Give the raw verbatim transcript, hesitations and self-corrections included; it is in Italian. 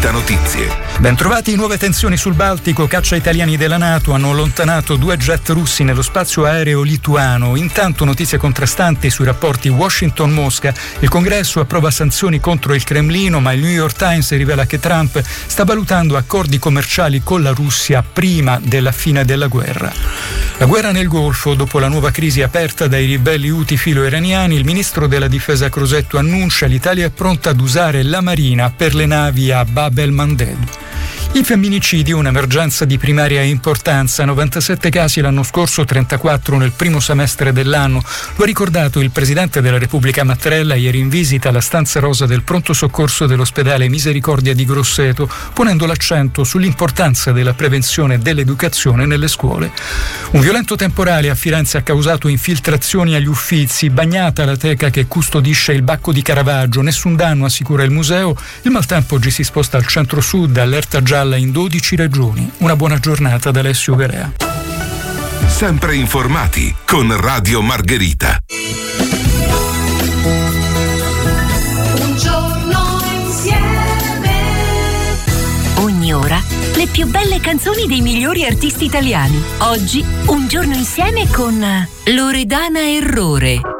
Margherita Notizie. Bentrovati. Nuove tensioni sul Baltico. Caccia italiani della NATO hanno allontanato due jet russi nello spazio aereo lituano. Intanto notizie contrastanti sui rapporti Washington-Mosca. Il Congresso approva sanzioni contro il Cremlino, ma il New York Times rivela che Trump sta valutando accordi commerciali con la Russia prima della fine della guerra. La guerra nel Golfo. Dopo la nuova crisi aperta dai ribelli Houthi filo-iraniani, il ministro della difesa Crosetto annuncia l'Italia è pronta ad usare la Marina per le navi a Bab el-Mandeb. I femminicidi, un'emergenza di primaria importanza, novantasette casi l'anno scorso, trentaquattro nel primo semestre dell'anno. Lo ha ricordato il Presidente della Repubblica Mattarella ieri in visita alla stanza rosa del pronto soccorso dell'ospedale Misericordia di Grosseto, ponendo l'accento sull'importanza della prevenzione e dell'educazione nelle scuole. Un violento temporale a Firenze ha causato infiltrazioni agli Uffizi, bagnata la teca che custodisce il Bacco di Caravaggio, nessun danno assicura il museo. Il maltempo oggi si sposta al centro-sud, allerta gialla in dodici regioni. Una buona giornata da Alessio Garea. Sempre informati con Radio Margherita. Un giorno insieme. Ogni ora le più belle canzoni dei migliori artisti italiani. Oggi Un giorno insieme con Loredana Errore.